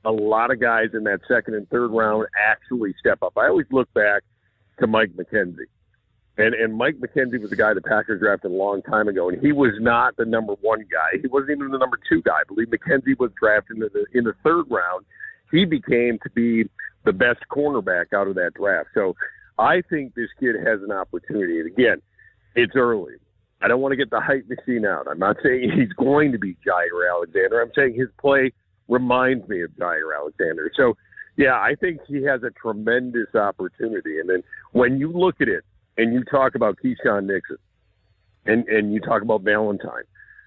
a lot of guys in that second and third round actually step up. I always look back to Mike McKenzie. And Mike McKenzie was the guy the Packers drafted a long time ago, and he was not the number one guy. He wasn't even the number two guy. I believe McKenzie was drafted in the third round. He became to be the best cornerback out of that draft. So I think this kid has an opportunity. And again, it's early. I don't want to get the hype machine out. I'm not saying he's going to be Jaire Alexander. I'm saying his play reminds me of Jaire Alexander. So, yeah, I think he has a tremendous opportunity. And then when you look at it, and you talk about Keyshawn Nixon, and you talk about Valentine,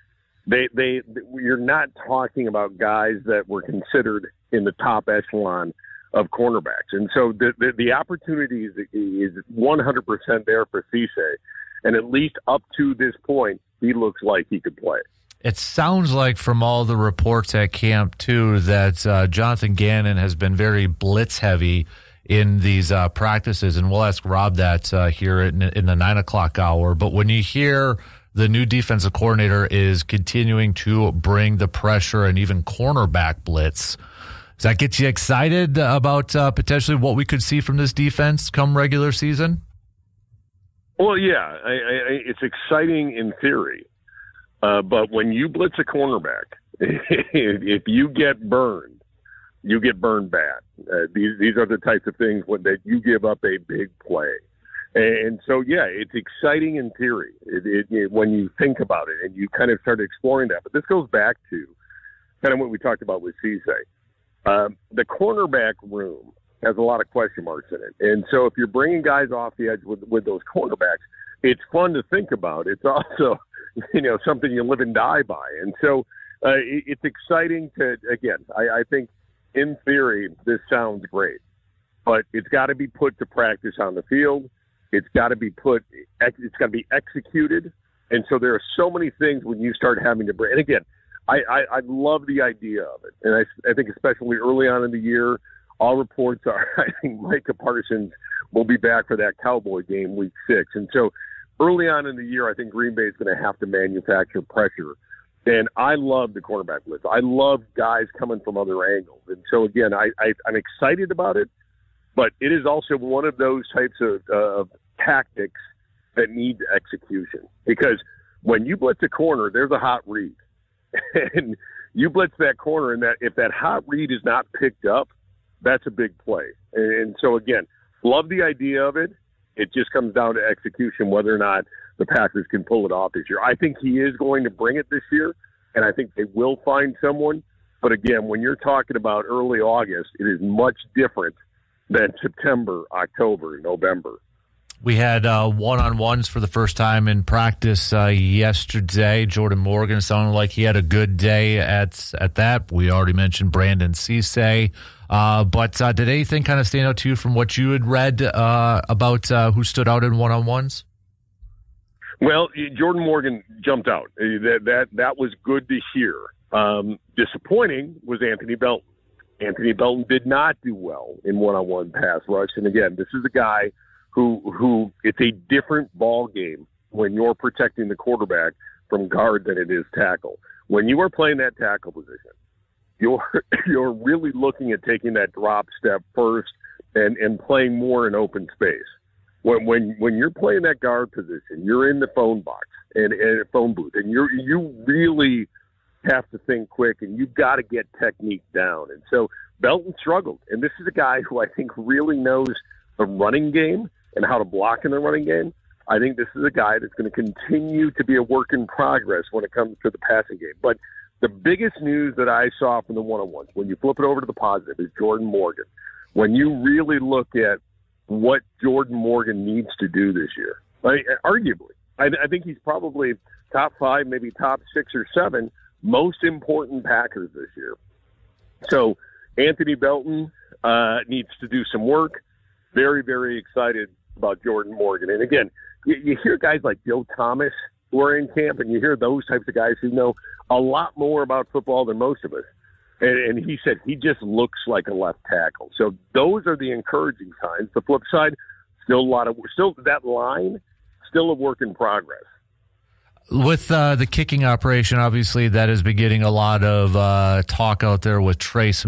you're not talking about guys that were considered in the top echelon of cornerbacks. And so the opportunity is 100% there for Cisse, and at least up to this point, he looks like he could play. It sounds like from all the reports at camp, too, that Jonathan Gannon has been very blitz-heavy in these practices, and we'll ask Rob that here in the 9 o'clock hour. But when you hear the new defensive coordinator is continuing to bring the pressure and even cornerback blitz, does that get you excited about potentially what we could see from this defense come regular season? Well, yeah, it's exciting in theory. But when you blitz a cornerback, if you get burned, you get burned bad. These are the types of things that you give up a big play. And so, yeah, it's exciting in theory when you think about it and you kind of start exploring that. But this goes back to kind of what we talked about with Cisse. The cornerback room has a lot of question marks in it. And so if you're bringing guys off the edge with those cornerbacks, it's fun to think about. It's also, something you live and die by. And so it's exciting to, again, I think, in theory, this sounds great, but it's got to be put to practice on the field. It's got to be executed. And so there are so many things when you start having to bring, and again, I love the idea of it. And I think especially early on in the year, all reports are, I think Micah Parsons will be back for that Cowboy game week 6. And so early on in the year, I think Green Bay is going to have to manufacture pressure. And I love the cornerback blitz. I love guys coming from other angles. And so, again, I'm excited about it, but it is also one of those types of tactics that need execution. Because when you blitz a corner, there's a hot read. And you blitz that corner, and if that hot read is not picked up, that's a big play. And so, again, love the idea of it. It just comes down to execution, whether or not the Packers can pull it off this year. I think he is going to bring it this year, and I think they will find someone. But again, when you're talking about early August, it is much different than September, October, November. We had one-on-ones for the first time in practice yesterday. Jordan Morgan sounded like he had a good day at that. We already mentioned Brandon Cisse. But did anything kind of stand out to you from what you had read about who stood out in one-on-ones? Well, Jordan Morgan jumped out. That was good to hear. Disappointing was Anthony Belton. Anthony Belton did not do well in one-on-one pass rush. And again, this is a guy who it's a different ball game when you're protecting the quarterback from guard than it is tackle. When you are playing that tackle position, you're really looking at taking that drop step first and playing more in open space. When you're playing that guard position, you're in the phone box and a phone booth, and you really have to think quick, and you've got to get technique down. And so Belton struggled, and this is a guy who I think really knows the running game and how to block in the running game. I think this is a guy that's going to continue to be a work in progress when it comes to the passing game. But the biggest news that I saw from the one-on-ones, when you flip it over to the positive, is Jordan Morgan. When you really look at what Jordan Morgan needs to do this year, arguably, I think he's probably top 5, maybe top 6 or 7 most important Packers this year. So Anthony Belton needs to do some work. Very, very excited about Jordan Morgan. And again, you hear guys like Joe Thomas who are in camp, and you hear those types of guys who know a lot more about football than most of us. And he said he just looks like a left tackle. So those are the encouraging signs. The flip side, still that line, still a work in progress. With the kicking operation, obviously, that has been getting a lot of talk out there with Trey Smith.